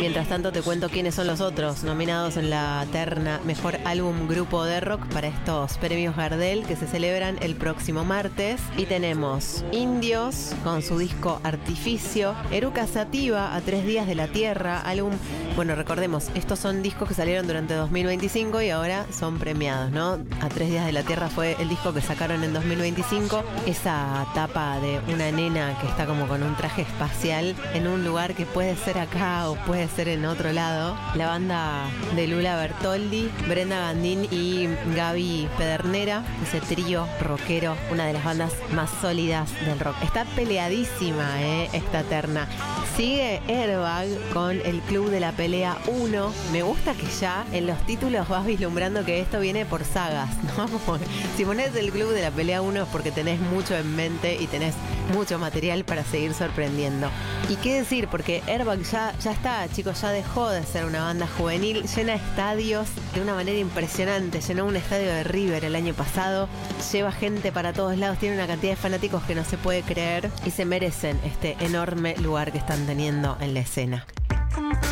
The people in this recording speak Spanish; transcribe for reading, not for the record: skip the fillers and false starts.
Mientras tanto te cuento quiénes son los otros nominados en la terna Mejor Álbum Grupo de Rock para estos premios Gardel que se celebran el próximo martes. Y tenemos Indios con su disco Artificio, Eruca Sativa, A 3 días de la Tierra, álbum, bueno, recordemos, estos son discos que salieron durante 2025 y ahora son premiados, ¿no? A 3 días de la Tierra fue el disco que sacaron en 2025, esa tapa de una nena que está como con un traje espacial en un lugar que puede ser acá o puede ser en otro lado. La banda de Lula Bertoldi, Brenda Gandín y Gaby Pedernera, ese trío rockero, una de las bandas más sólidas del rock. Está peleadísima, esta terna. Sigue Airbag con el Club de la Pelea 1. Me gusta que ya en los títulos vas vislumbrando que esto viene por sagas, ¿no? Si pones el Club de la Pelea 1 es porque tenés mucho en mente y tenés mucho material para seguir sorprendiendo. Y qué decir, porque Airbag ya está, chicos, ya dejó de ser una banda juvenil, llena estadios de una manera impresionante. Llenó un estadio de River el año pasado, lleva gente para todos lados, tiene una cantidad de fanáticos que no se puede creer y se merecen este enorme lugar que están teniendo en la escena.